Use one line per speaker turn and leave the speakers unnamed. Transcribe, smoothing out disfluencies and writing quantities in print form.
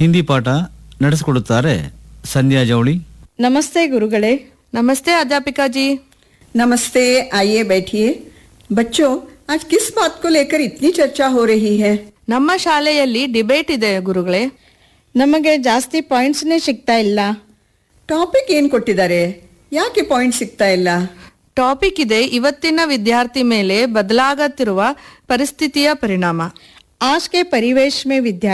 ಹಿಂದಿ ಪಾಠ ನಡೆಸಿಕೊಡುತ್ತಾರೆ ಸಂಧ್ಯಾ ಜವಳಿ.
नमस्ते गुरुगले।
नमस्ते अध्यापिका जी।
नमस्ते, आइए बैठिए। बच्चों, आज किस बात को लेकर इतनी चर्चा हो रही है?
ನಮ್ಮ ಶಾಲೆಯಲ್ಲಿ ಡಿಬೇಟ್ ಇದೆ ಗುರುಗಳೇ.
ನಮಗೆ ಜಾಸ್ತಿ ಪಾಯಿಂಟ್ಸ್ನೇ ಸಿಗ್ತಾ ಇಲ್ಲ.
ಟಾಪಿಕ್ ಏನ್ ಕೊಟ್ಟಿದ್ದಾರೆ? ಯಾಕೆ ಪಾಯಿಂಟ್ ಸಿಗ್ತಾ ಇಲ್ಲ?
ಟಾಪಿಕ್ ಇದೆ ಇವತ್ತಿನ ವಿದ್ಯಾರ್ಥಿ ಮೇಲೆ ಬದಲಾಗುತ್ತಿರುವ ಪರಿಸ್ಥಿತಿಯ ಪರಿಣಾಮ.
आज के परिवेश में विद्यार्थी